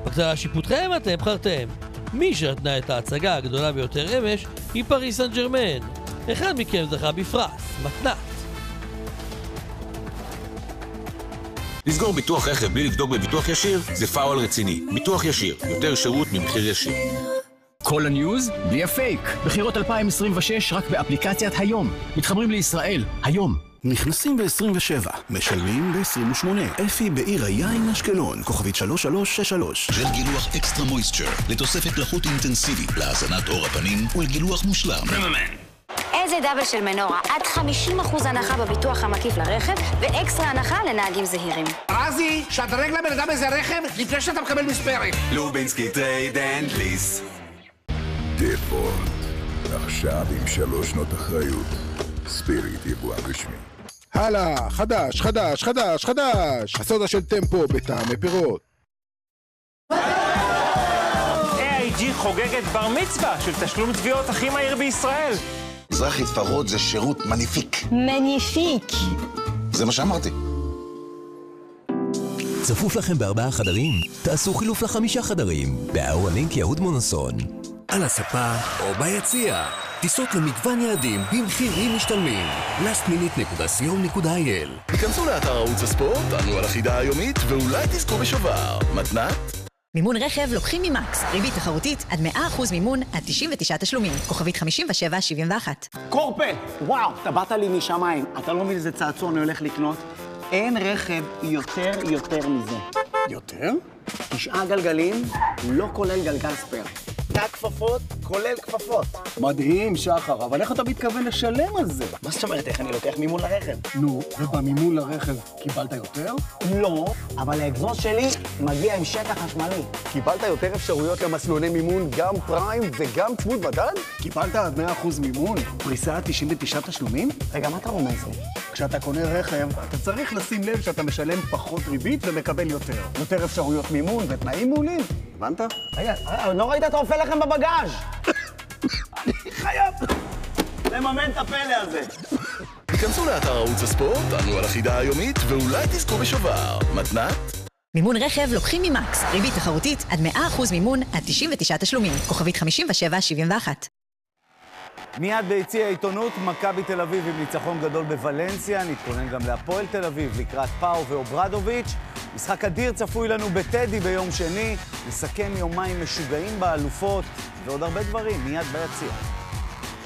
בקצרה שיפוטכם אתם בחרתם. מי שנתנה את ההצגה הגדולה ביותר אמש היא פריס סן ז'רמן. אחד מכם זכה בפרס, מתנת. לסגור ביטוח רכב בלי לבדוק בביטוח ישיר זה פאול רציני. ביטוח ישיר, יותר שירות ממחיר ישיר. כל הניוז בלי הפייק. בחירות 2026 רק באפליקציית היום. מתחברים לישראל היום. נכנסים ב-27, משלמים ב-28. אפי בעיר היין אשקלון, כוכבית 3363. ג'ל גילוח אקסטרה מויסטר, לתוספת לחות אינטנסיבית, להזנת עור הפנים ולגילוח מושלם. איזה דאבל של מנורה, עד 50% הנחה בביטוח המקיף לרכב, ואקסטרה הנחה לנהגים זהירים. רזי, שדרג לבן אדם איזה רכב לפני שאתה מקבל מספרת. לובינסקי טרייד אנד ליס. דפורט, עכשיו עם 3 שנות אחריות. ספיריט יבואן רשמי. הלאה, חדש, חדש, חדש, חדש. הסודה של טמפו בטעמי פירות. AIG חוגגת בר מצווה של תשלום תביעות הכי מהיר בישראל. מזרחי תפרות זה שירות מניפיק. מניפיק. זה מה שאמרתי. צפוף לכם ב4 חדרים? תעשו חילוף ל5 חדרים. באהרלינק יהוד מונוסון. על הספה או ביציע. טיסות למגוון יעדים במחירים משתלמים. lastminute.co.il. היכנסו לאתר ערוץ הספורט, ענו על החידה היומית ואולי תזכו בשובר. מתנת? מימון רכב לוקחים ממקס. ריבית תחרותית עד 100% מימון עד 99 תשלומים. כוכבית 5771. קורפט, וואו, אתה באת לי משמיים. אתה לא מבין איזה צעצוע אני הולך לקנות? אין רכב יותר מזה. יותר? 9 גלגלים, לא כולל גלגל ספייר. תא כפפות, כולל כפפות. מדהים, שחר, אבל איך אתה מתכוון לשלם על זה? מה זאת אומרת, איך אני לוקח מימון לרכב? נו, ובמימון לרכב קיבלת יותר? לא, אבל האקזוס שלי מגיע עם שטח חשמלי. קיבלת יותר אפשרויות למסלולי מימון, גם פריים וגם צמוד מדד? קיבלת עד 100% מימון, פריסה עד 99 תשלומים? רגע, מה אתה רומז לי? כשאתה קונה רכב, אתה צריך לשים לב שאתה משלם פחות ריבית ומקבל יותר. יותר אפשרויות מימון ותנאים מעולים. הבנת? רגע, לא ראית את האופה לכם בבגאז'? אני חייב לממן את הפלא הזה. היכנסו לאתר ערוץ הספורט, ענו על החידה היומית ואולי תזכו בשובר. מתנת? מימון רכב לוקחים ממקס. ריבית תחרותית עד 100% מימון עד 99 תשלומים. כוכבית 5771. מיד ביציע העיתונות, מכבי תל אביב עם ניצחון גדול בוולנסיה, נתכונן גם להפועל תל אביב לקראת פאו ואוברדוביץ'. משחק אדיר צפוי לנו בטדי ביום שני, נסכם יומיים משוגעים באלופות ועוד הרבה דברים, מיד ביציע.